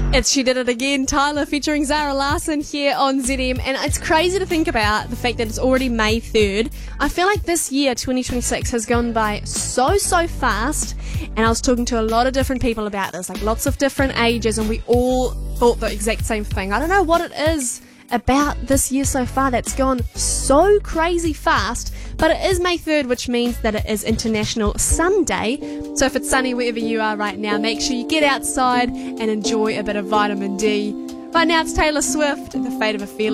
She Did It Again, Tyler featuring Zara Larsson here on ZM, and it's crazy to think about the fact that it's already May 3rd. I feel like this year, 2026, has gone by so fast, and I was talking to a lot of different people about this, like lots of different ages, and we all thought the exact same thing. I don't know what it is about this year so far that's gone so crazy fast, but it is May 3rd, which means that it is International Sun Day. So if it's sunny wherever you are right now, make sure you get outside and enjoy a bit of vitamin D. Right now it's Taylor Swift, The Fate of a Feeling.